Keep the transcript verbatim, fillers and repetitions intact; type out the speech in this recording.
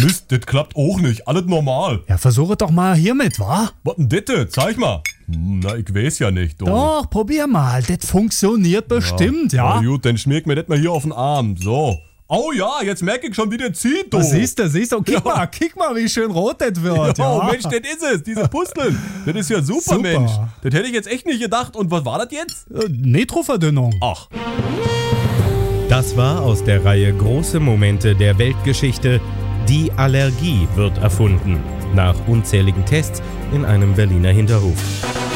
Mist, das klappt auch nicht. Alles normal. Ja, versuche doch mal hiermit, wa? Was denn das? Zeig mal. Hm, Na, ich weiß ja nicht. Du. Doch, probier mal. Das funktioniert bestimmt, ja. Na gut, dann schmier mir das mal hier auf den Arm. So. Oh ja, jetzt merke ich schon, wie der zieht, du. Was siehst du, siehst du? Kick Ja. mal, kick mal, wie schön rot das wird. Oh, Ja. Mensch, das ist es, diese Pusteln. Das ist ja super, Super. Mensch. Das hätte ich jetzt echt nicht gedacht. Und was war das jetzt? Äh, Nitroverdünnung. Ach. Das war aus der Reihe Große Momente der Weltgeschichte. Die Allergie wird erfunden. Nach unzähligen Tests in einem Berliner Hinterhof.